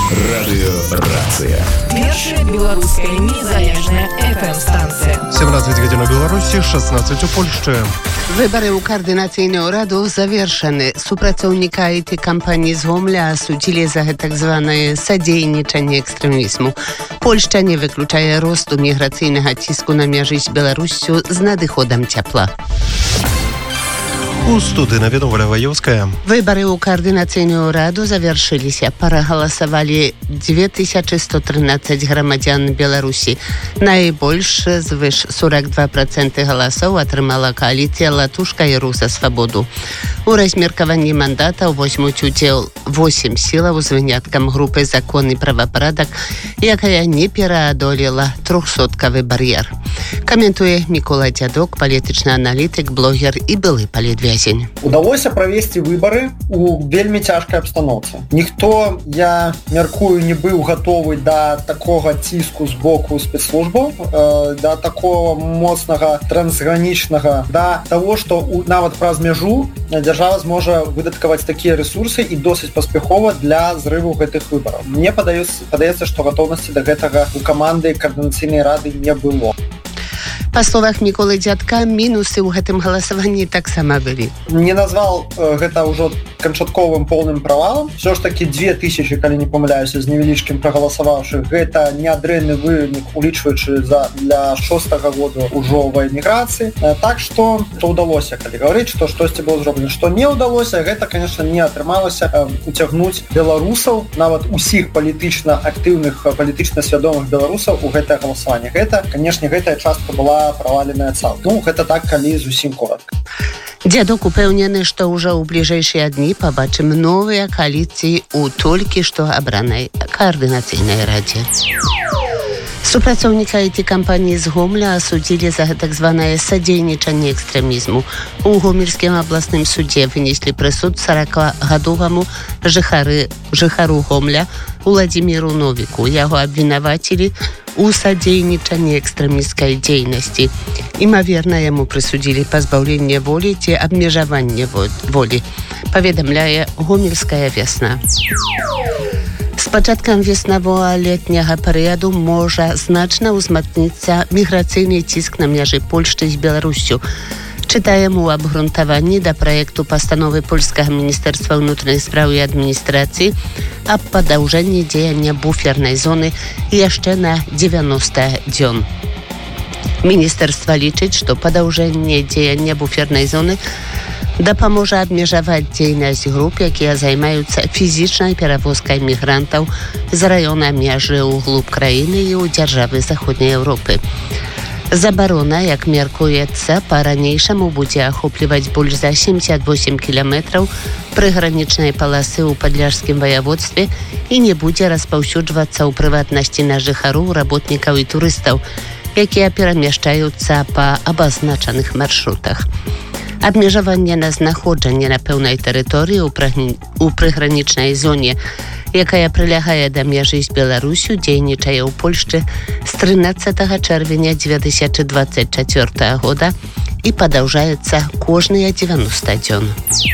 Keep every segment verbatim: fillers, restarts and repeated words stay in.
Радыёрацыя. Першая беларуская незалежная эф эм-станцыя. семнадцать гадзін у Беларусі, шестнадцать у Польшчы. Выборы ў координацыйную раду завершаны. Супрацоўніка ай ти-кампаніі з Гомля асудзілі за так званае садзейнічанне экстрэмізму. Польшча не выключае росту міграцыйнага ціску на мяжы з Беларуссю з надыходам цяпла. У студыі навіновая Ваёўская. Выборы ў координацыйную раду завершыліся. Прагаласавалі две тысячи сто тринадцать грамадзян Беларусі. Найбольш звыш сорок два проценты галасоў атрымала кааліцыя «Латушка і Рух за свабоду». У размеркаванні мандатаў возьмуць удзел восемь сілаў з выняткам групы «Закон і правапарадак», якая не пераадолела трохсоткавы бар'ер. Каментуе Мікола Дзядок, палітычны аналітык, блогер і былы палітвязень. Удалося правесці выбары у вельмі цяжкай абстаноўцы. Ніхто, я мяркую, не быў гатовы да такога ціску з боку спецслужбаў, э, да такого моцнага трансгранічнага, да таго, што у, нават праз мяжу дзяржава зможа выдаткаваць такія рэсурсы і досыць паспяхова для зрыву гэтых выбараў. Мне падаецца, падаецца, што гатоўнасці да гэтага у каманды координацыйнай рады не было. Па словах Міколы Дзядка, мінусы ў гэтым галасаванні таксама былі. Не назвал э, гэта ўжо канчатковым полным правалам. Все ж таки две тысячи, калі не памыляюся, з невялічкім прагаласаваўшых, гэта нядрэнны вынік, улічваючы за для шостага года ўжо ва эміграцыі. Э, так што то ўдалося, калі гаварыць, што штосьці было зроблена. Што не ўдалося, гэта, конечно, не атрымалася э, уцягнуць беларусаў, нават усіх палітычна актыўных, палітычна свядомых беларусаў у гэтае галасаванне. Гэта, канешне, гэтая частка была праваленая цалкам. Ну, гэта так, калі зусім коротка. Дзядок упэўнены, што ўжо ў бліжэйшыя дні пабачым новыя кааліцыі ў толькі што абранай координацыйнай радзе. Супрацоўніка ай ти-кампаніі з Гомля асудзілі за так званае садзейнічанне экстрэмізму. У гомельскім абласным судзе вынеслі прысуд сорокагадоваму жыхары, жыхару Гомля Уладзіміру Новіку. Яго абвінавацілі у садзейнічанні экстрэмісцкай дзейнасці. Імаверна, яму прысудзілі пазбаўленне волі ці абмежаванне волі, паведамляе гомельская вясна. З пачаткам веснавого-летняга перыяду можа значна ўзмацніцца міграцыйны ціск на мяжы Польшчы з Беларуссю. Чытаем у абгрунтаванні да праекту пастановы польскага міністэрства ўнутранай спраў і адміністрацыі аб падаўжэнні дзеяння буфернай зоны яшчэ на дзевяноста дзён. Міністэрства лічыць, што падаўжэнне дзеяння буфернай зоны дапаможа абмежаваць дзейнасць груп, якія займаюцца фізічнай перавозкай мігрантаў з раёна мяжы ў глуб краіны і ў дзяржавы заходняй Еўропы. Забарона, як мяркуецца, па-ранейшаму будзе ахопліваць больш за семьдесят восемь кіламетраў прыгранічнай паласы ў падляшскім ваяводстве і не будзе распаўсюджвацца ў прыватнасці на жыхароў, работнікаў і турыстаў, якія перамяшчаюцца па абазначаных маршрутах. Абмежаванне на знаходжанне на пэўнай тэрыторыі ў прыгранічнай зоне, якая прылягае да мяжы з Беларусю, дзейнічае ў Польшчы з трынаццатага чэрвеня дзве тысячы дваццаць чацвёртага года і падаўжаецца кожныя дзевяноста дзён.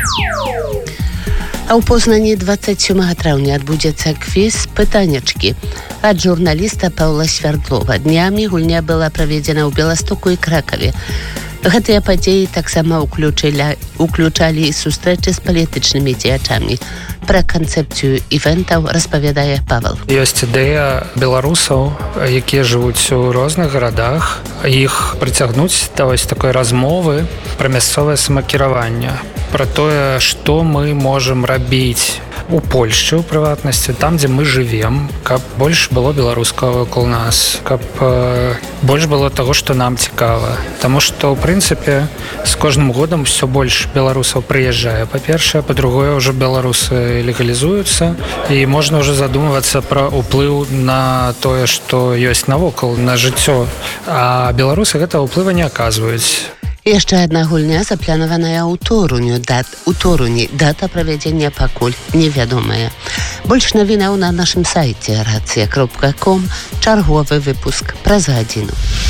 А ў Познані дваццаць сёмага траўня адбудзецца квіз «Пытанечкі» ад журналіста Паўла Свярдлова. Днямі гульня была праведзена ў Беластоку і Кракаве. Гэтыя падзеі таксама уключалі сустрэчы з палітычнымі дзеячамі. Пра канцэпцыю івентаў распавядае Павел. Ёсць ідэя беларусаў, якія жывуць у розных гарадах, іх прыцягнуць да вось такой размовы пра мясцовае самакіраванне, пра тое, што мы можам рабіць у Польшчы, у прыватнасці, там, дзе мы жывем, каб больш было беларускага вакол нас, каб э, больш было таго, што нам цікава. Таму што, ў прынцыпе, з кожным годам ўсё больш беларусаў прыязджае. Па-першае, па-другое, ўжо беларусы легалізуюцца, і можна ўжо задумвацца пра ўплыў на тое, што ёсць навокал, на жыццё. А беларусы гэтага ўплыва не аказваюць. Яшчэ адна гульня запланаваная ў Торуні. Дат, у Торуні. Дата правядзення пакуль невядомая. Больш навінаў на нашым сайце рацыя кропка ком. Чарговы выпуск праз гадзіну.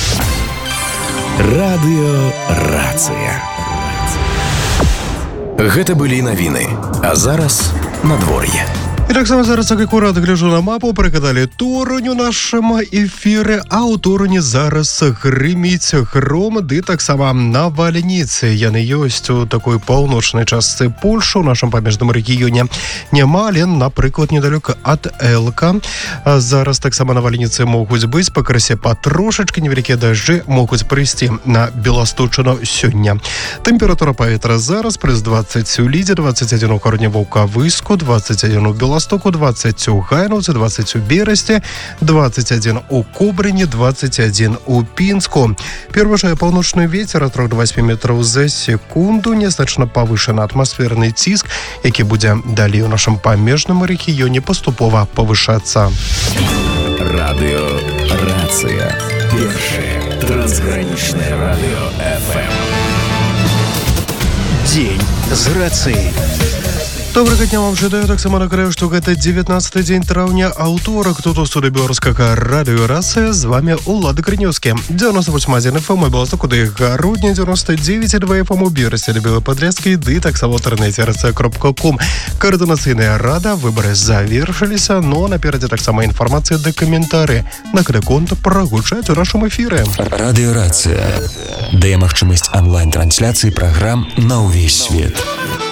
Радыёрацыя. Гэта былі навіны. А зараз надвор'е. І так само зараз як акурат гляжу на мапу, пригадали Торунь у нашому ефірі, а у Торуні зараз гриміць гром, ды таксама навальніцы. Яны ёсць у такой паўночнай частцы Польши, у нашым памежным рэгіёне няма, але, напрыклад, недалёка ад Элка. Зараз таксама навальніцы могуць быць, пакрысе патрошачкі, невялікія дажджы могуць прыйсці на Беласточыну сёння. Тэмпература паветра зараз плюс двадцать у Лідзе, двадцать один у Корневаўка-Выску, двадцать один у Беластоку, двадцать у Гайнаўцы, двадцать у Берасці, двадцать один у Кобрыні, двадцать один у Пінску. Пераважае паўночны вецер ад трох да васьмі метраў за секунду, незначна павышаны атмасферны ціск, які будзе далей у нашым памежным рэгіёне паступова павышацца. Радыё Рацыя. Першае трансгранічнае радыё эф эм. Дзень з рацыяй. Добрага дня вам жадаю, таксама нагадаю, што гэта дзевятнаццаты дзень траўня, аўторак. Тут у студыі беларускага радыё Рацыя, з вами Улад Крынёўскі. дзевяносто восемь один эф эм у Беластоку, ды Гародня, девяносто девять и два эф эм у Берасці, ды Белападрезкі, ды таксама ў інтэрнэце рацыя кропка ком. Каардынацыйная рада, выбары завершыліся, но наперадзе таксама інфармацыя ды каментары. На гэты конт прагучаць у нашым эфіры. Радыё Рацыя дае магчымасць онлайн-трансляцыі праграм на ўвесь свет.